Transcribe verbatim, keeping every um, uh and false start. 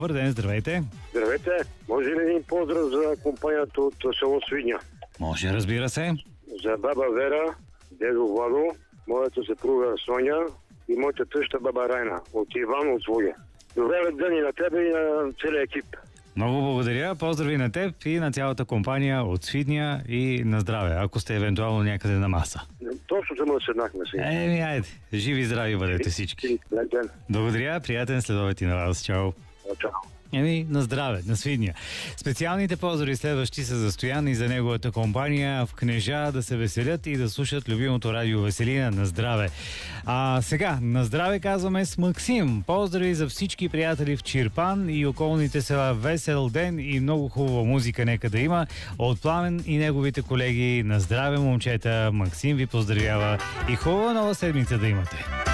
Добър ден, здравейте. Здравейте. Може ли един поздрав за компанията от село Свиня? Може, разбира се. За баба Вера, дедо Владо, моята съпруга Соня и моята тъща баба Райна от Иван от Своге. Добре ден и на тебе и на целия екип. Много благодаря. Поздрави на теб и на цялата компания от Свидня и на здраве, ако сте евентуално някъде на маса. Точно се му седнахме сега. Еми, айде. Живи и здрави бъдете всички. Ден. Благодаря. Приятен следобед и на вас. Чао. Чао. Еми, на здраве, на Свидня. Специалните поздрави следващи са за Стоян и за неговата компания в Кнежа да се веселят и да слушат любимото радио Веселина. На здраве. А сега, на здраве казваме с Максим. Поздрави за всички приятели в Чирпан и околните села. Весел ден и много хубава музика нека да има. От Пламен и неговите колеги. На здраве, момчета. Максим ви поздравява и хубава нова седмица да имате.